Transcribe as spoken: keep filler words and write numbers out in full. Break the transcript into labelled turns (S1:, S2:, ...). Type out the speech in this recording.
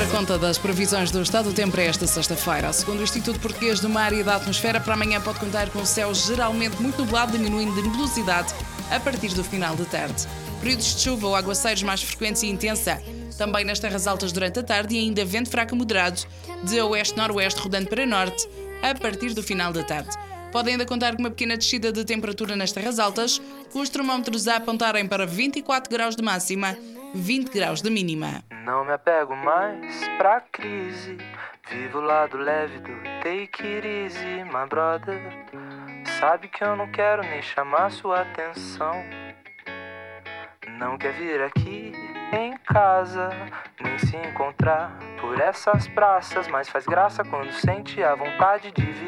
S1: conta das previsões do estado do tempo para esta sexta-feira. Segundo o Instituto Português do Mar e da Atmosfera, para amanhã pode contar com o céu geralmente muito nublado, diminuindo de nebulosidade a partir do final da tarde. Períodos de chuva ou aguaceiros mais frequentes e intensa, também nas terras altas durante a tarde, e ainda vento fraco moderado de oeste-noroeste rodando para norte a partir do final da tarde. Podem ainda contar com uma pequena descida de temperatura nas terras altas, com os termómetros a apontarem para vinte e quatro graus de máxima, vinte graus de mínima.
S2: Não me apego mais pra crise, vivo o lado leve do take it easy, my brother. Sabe que eu não quero nem chamar sua atenção. Não quer vir aqui em casa, nem se encontrar por essas praças, mas faz graça quando sente a vontade de vir.